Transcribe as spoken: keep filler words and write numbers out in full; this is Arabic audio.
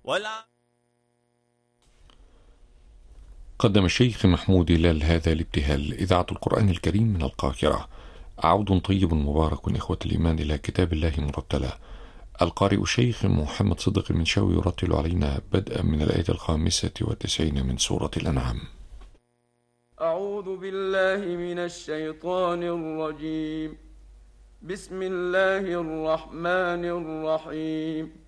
قدم الشيخ محمود هلال هذا الابتهال إذاعة القرآن الكريم من القاهرة. عود طيب مبارك إخوة الإيمان إلى كتاب الله مرتلا. القارئ الشيخ محمد صدق المنشاوي يرتل علينا بدءا من الآية الخامسة والتسعين من سورة الأنعام. أعوذ بالله من الشيطان الرجيم. بسم الله الرحمن الرحيم.